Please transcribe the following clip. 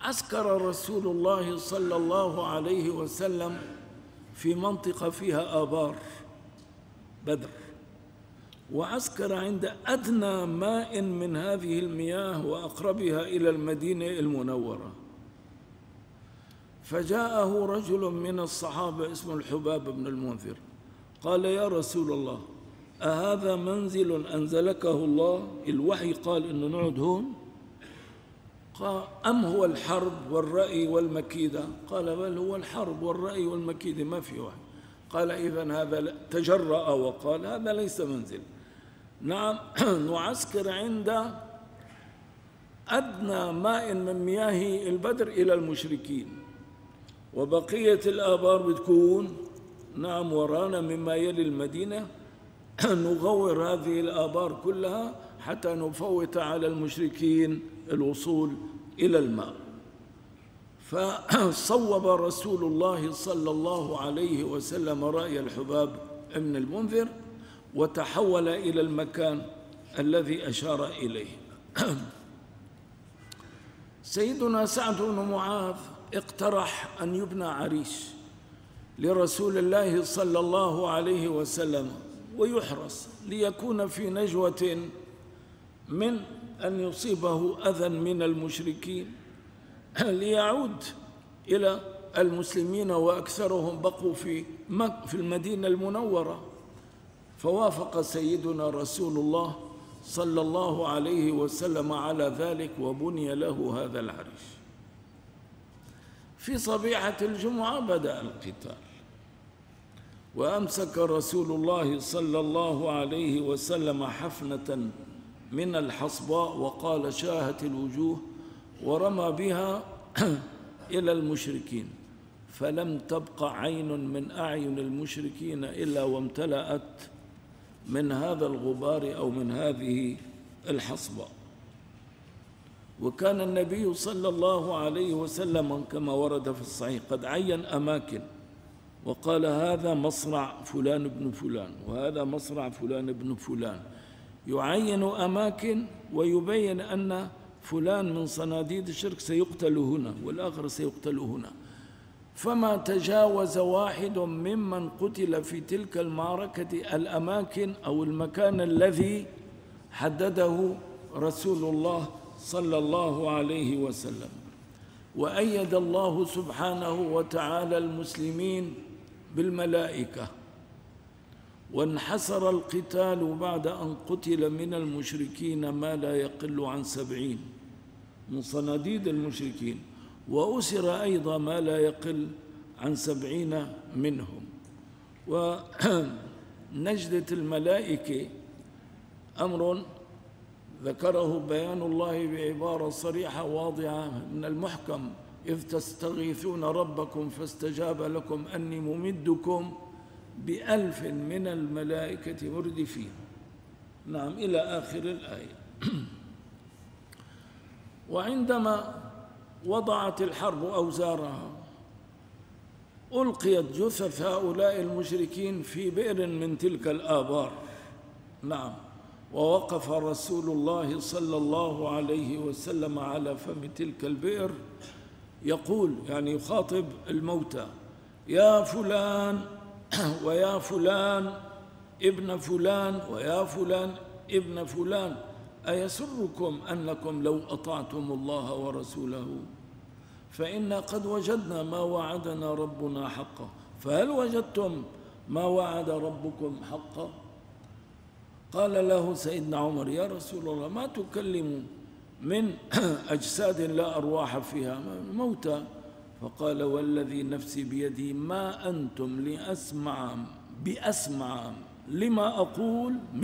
عسكر رسول الله صلى الله عليه وسلم في منطقة فيها آبار بدر، وعسكر عند أدنى ماء من هذه المياه وأقربها إلى المدينة المنورة. فجاءه رجل من الصحابة اسمه الحباب بن المنذر، قال: يا رسول الله، أهذا منزل أنزلكه الله؟ الوحي قال إنه نقعد هون؟ قال: أم هو الحرب والرأي والمكيدة؟ قال: بل هو الحرب والرأي والمكيدة، ما في وحي. قال: إذن هذا تجرأ وقال: هذا ليس منزل. نعم، نعسكر عند أدنى ماء من مياه البدر إلى المشركين، وبقية الآبار بتكون نعم ورانا مما يلي المدينة. نغور هذه الآبار كلها حتى نفوت على المشركين الوصول إلى الماء. فصوب رسول الله صلى الله عليه وسلم رأي الحباب بن المنذر وتحول إلى المكان الذي أشار إليه. سيدنا سعد بن معاذ اقترح أن يبنى عريش لرسول الله صلى الله عليه وسلم ويحرس ليكون في نجوة من أن يصيبه أذى من المشركين، ليعود إلى المسلمين وأكثرهم بقوا في المدينة المنورة. فوافق سيدنا رسول الله صلى الله عليه وسلم على ذلك وبني له هذا العريش. في صبيحة الجمعة بدأ القتال، وأمسك رسول الله صلى الله عليه وسلم حفنة من الحصباء وقال: شاهت الوجوه، ورمى بها إلى المشركين، فلم تبق عين من أعين المشركين إلا وامتلأت من هذا الغبار أو من هذه الحصباء. وكان النبي صلى الله عليه وسلم كما ورد في الصحيح قد عين أماكن وقال: هذا مصرع فلان بن فلان، وهذا مصرع فلان بن فلان، يعين أماكن ويبين أن فلان من صناديد الشرك سيقتل هنا والآخر سيقتل هنا. فما تجاوز واحد ممن قتل في تلك المعركة الأماكن أو المكان الذي حدده رسول الله صلى الله عليه وسلم. وأيد الله سبحانه وتعالى المسلمين بالملائكة، وانحسر القتال بعد أن قتل من المشركين ما لا يقل عن 70 من صناديد المشركين، وأسر أيضا ما لا يقل عن 70 منهم. ونجدة الملائكة أمر ذكره بيان الله بعبارة صريحة واضحة من المحكم: إذ تستغيثون ربكم فاستجاب لكم أني ممدكم ب1000 من الملائكة مردفين. نعم، إلى آخر الآية. وعندما وضعت الحرب أوزارها ألقيت جثث هؤلاء المشركين في بئر من تلك الآبار. نعم، ووقف رسول الله صلى الله عليه وسلم على فم تلك البئر يقول، يعني يخاطب الموتى: يا فلان ويا فلان ابن فلان ويا فلان ابن فلان، أيسركم أنكم لو أطعتم الله ورسوله فإنا قد وجدنا ما وعدنا ربنا حقا، فهل وجدتم ما وعد ربكم حقا؟ قال له سيدنا عمر: يا رسول الله، ما تكلم من أجساد لا أرواح فيها، موتى. فقال: والذي نفسي بيدي ما أنتم بأسمع لما أقول